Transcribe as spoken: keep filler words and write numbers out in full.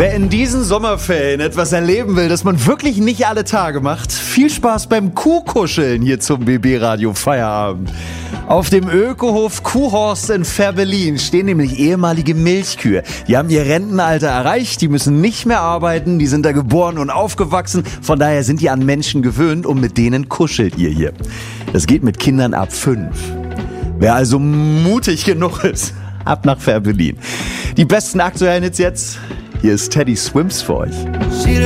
Wer in diesen Sommerferien etwas erleben will, das man wirklich nicht alle Tage macht, viel Spaß beim Kuhkuscheln hier zum B B-Radio Feierabend. Auf dem Ökohof Kuhhorst in Fehrbellin stehen nämlich ehemalige Milchkühe. Die haben ihr Rentenalter erreicht, die müssen nicht mehr arbeiten, die sind da geboren und aufgewachsen. Von daher sind die an Menschen gewöhnt und mit denen kuschelt ihr hier. Das geht mit Kindern ab fünf. Wer also mutig genug ist, ab nach Fehrbellin. Die besten aktuellen Hits jetzt. Hier ist Teddy Swims für euch.